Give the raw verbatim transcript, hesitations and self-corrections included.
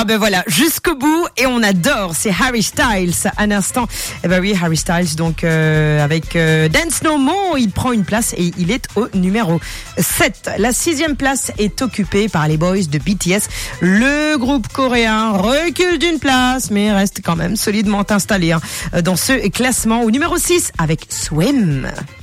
Ah ben voilà, jusqu'au bout, et on adore, c'est Harry Styles. Un instant, eh ben oui, Harry Styles, donc euh, avec euh, Dance No More, il prend une place et il est au numéro sept. La sixième place est occupée par les boys de B T S. Le groupe coréen recule d'une place, mais reste quand même solidement installé hein, dans ce classement au numéro six avec Swim.